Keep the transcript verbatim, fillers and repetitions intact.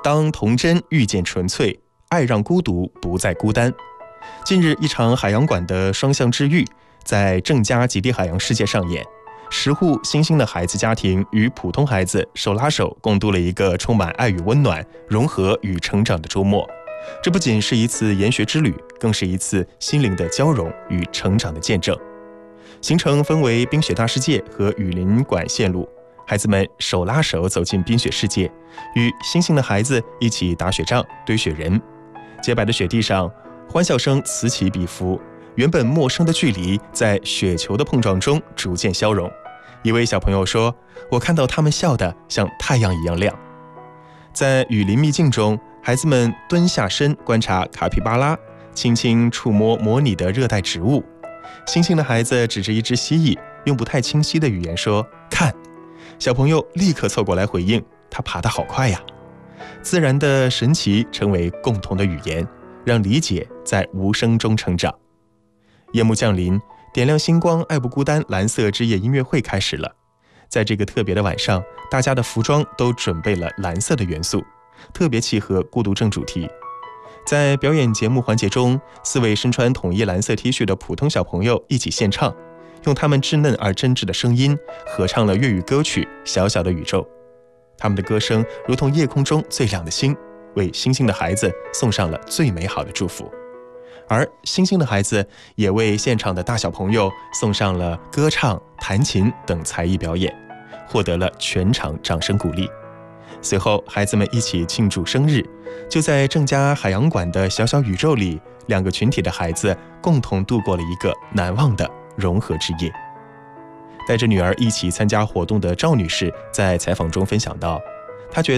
当童真遇见纯粹，爱让孤独不再孤单。近日，一场海洋馆的双向治愈在正佳极地海洋世界上演。十户新兴的孩子家庭与普通孩子手拉手共度了一个充满爱与温暖、融合与成长的周末。这不仅是一次研学之旅，更是一次心灵的交融与成长的见证。行程分为冰雪大世界和雨林馆线路，孩子们手拉手走进冰雪世界，与新兴的孩子一起打雪仗、堆雪人。洁白的雪地上，欢笑声此起彼伏，原本陌生的距离在雪球的碰撞中逐渐消融。一位小朋友说：“我看到他们笑得像太阳一样亮。”在雨林秘境中，孩子们蹲下身观察卡皮巴拉，轻轻触摸模拟的热带植物。新兴的孩子指着一只蜥蜴，用不太清晰的语言说：“看！”小朋友立刻凑过来回应：“它爬得好快呀！”自然的神奇成为共同的语言，让理解在无声中成长。夜幕降临，点亮星光，爱不孤单蓝色之夜音乐会开始了。在这个特别的晚上，大家的服装都准备了蓝色的元素，特别契合孤独症主题。在表演节目环节中，四位身穿统一蓝色 T 恤的普通小朋友一起献唱，用他们稚嫩而真挚的声音合唱了粤语歌曲《小小的宇宙》。他们的歌声如同夜空中最亮的星，为新兴的孩子送上了最美好的祝福。而新兴的孩子也为现场的大小朋友送上了歌唱、弹琴等才艺表演，获得了全场掌声鼓励。随后，孩子们一起庆祝生日，就在正佳海洋馆的小小宇宙里，两个群体的孩子共同度过了一个难忘的融合之夜。带着女儿一起参加活动的赵女士在采访中分享到，她觉